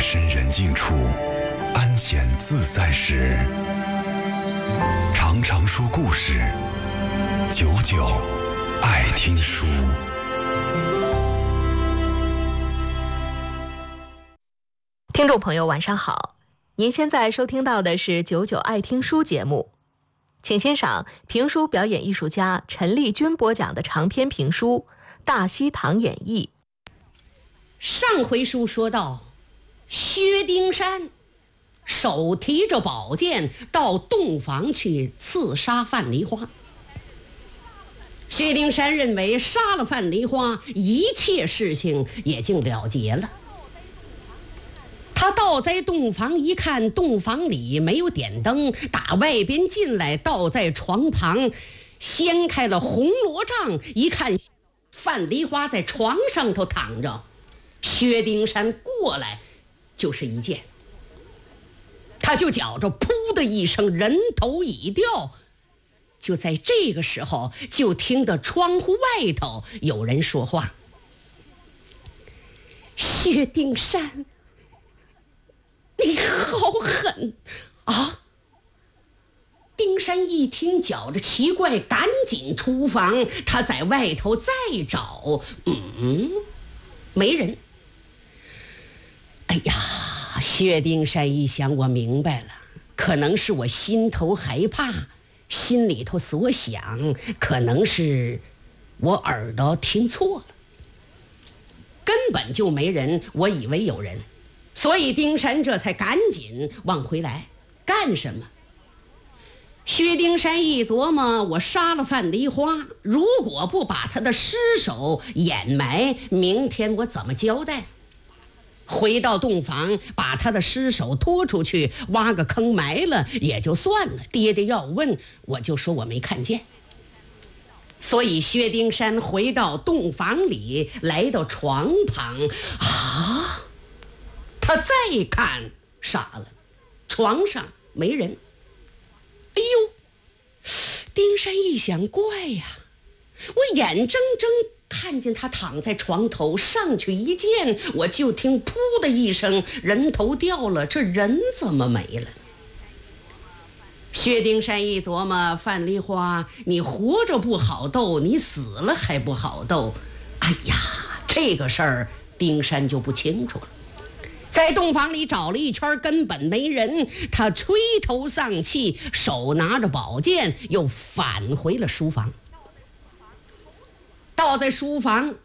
深人静处，安闲自在时，常常说故事，久久爱听书。 听众朋友晚上好，您现在收听到的是久久爱听书节目，请欣赏评书表演艺术家陈丽君播讲的长篇评书《大西堂演义》。 上回书说到，薛丁山手提着宝剑到洞房去刺杀范梨花。薛丁山认为杀了范梨花，一切事情也就了结了。他倒在洞房一看，洞房里没有点灯，打外边进来，倒在床旁，掀开了红罗帐，一看范梨花在床上头躺着。薛丁山过来就是一剑，他就觉着噗的一声，人头已掉。就在这个时候，就听到窗户外头有人说话：薛丁山，你好狠啊！丁山一听觉着奇怪，赶紧出房，他在外头再找，没人。哎呀，薛丁山一想，我明白了，可能是我心头害怕，心里头所想，可能是我耳朵听错了，根本就没人，我以为有人，所以丁山这才赶紧往回来。干什么？薛丁山一琢磨，我杀了范梨花，如果不把他的尸首掩埋，明天我怎么交代？回到洞房，把他的尸首拖出去，挖个坑埋了也就算了，爹爹要问，我就说我没看见。所以薛丁山回到洞房里，来到床旁啊，他再看傻了，床上没人。哎呦，丁山一想，怪呀，我眼睁睁看见他躺在床头，上去一见，我就听噗的一声，人头掉了，这人怎么没了？薛丁山一琢磨，范梨花，你活着不好斗，你死了还不好斗。哎呀，这个事儿丁山就不清楚了。在洞房里找了一圈，根本没人，他垂头丧气，手拿着宝剑，又返回了书房。到在书房，